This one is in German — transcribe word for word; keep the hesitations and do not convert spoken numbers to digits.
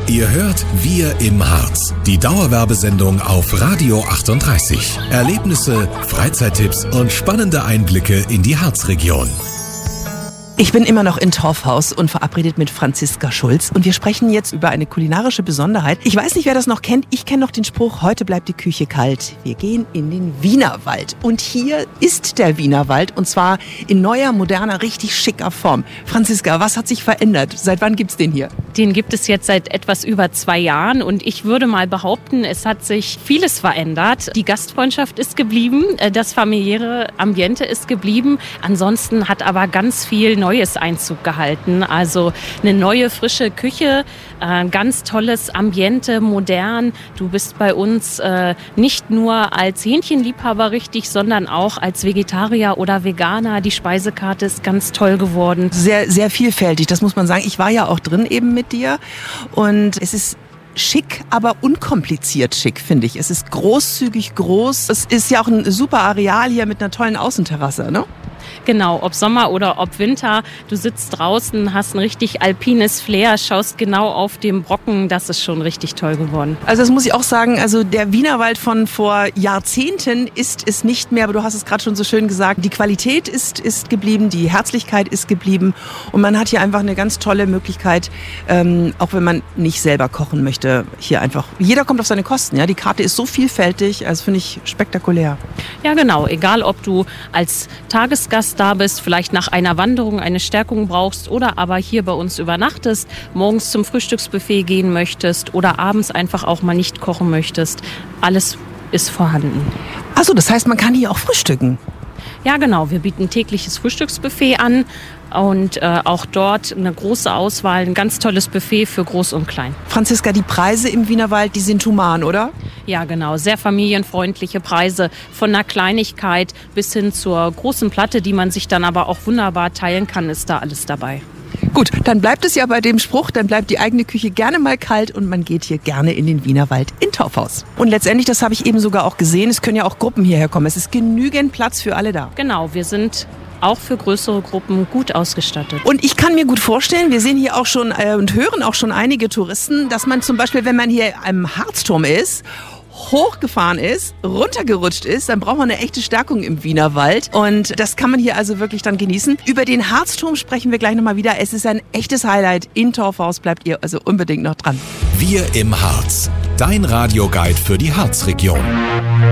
Ihr hört Wir im Harz, die Dauerwerbesendung auf Radio achtunddreißig. Erlebnisse, Freizeittipps und spannende Einblicke in die Harzregion. Ich bin immer noch in Torfhaus und verabredet mit Franziska Schulz und wir sprechen jetzt über eine kulinarische Besonderheit. Ich weiß nicht, wer das noch kennt. Ich kenne noch den Spruch, heute bleibt die Küche kalt. Wir gehen in den Wienerwald. Und hier ist der Wienerwald und zwar in neuer, moderner, richtig schicker Form. Franziska, was hat sich verändert? Seit wann gibt's den hier? Den gibt es jetzt seit etwas über zwei Jahren und ich würde mal behaupten, es hat sich vieles verändert. Die Gastfreundschaft ist geblieben, das familiäre Ambiente ist geblieben. Ansonsten hat aber ganz viel Neues Einzug gehalten. Also eine neue, frische Küche, äh, ganz tolles Ambiente, modern. Du bist bei uns äh, nicht nur als Hähnchenliebhaber richtig, sondern auch als Vegetarier oder Veganer. Die Speisekarte ist ganz toll geworden. Sehr, sehr vielfältig, das muss man sagen. Ich war ja auch drin eben mit dir und es ist schick, aber unkompliziert schick, finde ich. Es ist großzügig groß. Es ist ja auch ein super Areal hier mit einer tollen Außenterrasse, ne? Genau, ob Sommer oder ob Winter, du sitzt draußen, hast ein richtig alpines Flair, schaust genau auf den Brocken, das ist schon richtig toll geworden. Also das muss ich auch sagen, also der Wienerwald von vor Jahrzehnten ist es nicht mehr, aber du hast es gerade schon so schön gesagt, die Qualität ist, ist geblieben, die Herzlichkeit ist geblieben und man hat hier einfach eine ganz tolle Möglichkeit, ähm, auch wenn man nicht selber kochen möchte, hier einfach, jeder kommt auf seine Kosten, ja, die Karte ist so vielfältig, also finde ich spektakulär. Ja genau, egal ob du als Tagesgast da bist, vielleicht nach einer Wanderung eine Stärkung brauchst oder aber hier bei uns übernachtest, morgens zum Frühstücksbuffet gehen möchtest oder abends einfach auch mal nicht kochen möchtest. Alles ist vorhanden. Achso, das heißt, man kann hier auch frühstücken? Ja genau, wir bieten tägliches Frühstücksbuffet an und äh, auch dort eine große Auswahl, ein ganz tolles Buffet für Groß und Klein. Franziska, die Preise im Wienerwald, die sind human, oder? Ja genau, sehr familienfreundliche Preise von einer Kleinigkeit bis hin zur großen Platte, die man sich dann aber auch wunderbar teilen kann, ist da alles dabei. Gut, dann bleibt es ja bei dem Spruch, dann bleibt die eigene Küche gerne mal kalt und man geht hier gerne in den Wienerwald in Torfhaus. Und letztendlich, das habe ich eben sogar auch gesehen, es können ja auch Gruppen hierher kommen. Es ist genügend Platz für alle da. Genau, wir sind auch für größere Gruppen gut ausgestattet. Und ich kann mir gut vorstellen, wir sehen hier auch schon äh, und hören auch schon einige Touristen, dass man zum Beispiel, wenn man hier am Harzturm ist, hochgefahren ist, runtergerutscht ist, dann braucht man eine echte Stärkung im Wienerwald und das kann man hier also wirklich dann genießen. Über den Harzturm sprechen wir gleich nochmal wieder. Es ist ein echtes Highlight. In Torfhaus bleibt ihr also unbedingt noch dran. Wir im Harz, dein Radioguide für die Harzregion.